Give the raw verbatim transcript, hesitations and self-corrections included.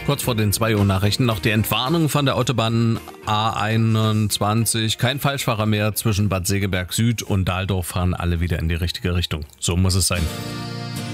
Kurz vor den zwei Uhr Nachrichten noch die Entwarnung von der Autobahn A einundzwanzig. Kein Falschfahrer mehr zwischen Bad Segeberg Süd und Dahldorf, fahren alle wieder in die richtige Richtung. So muss es sein.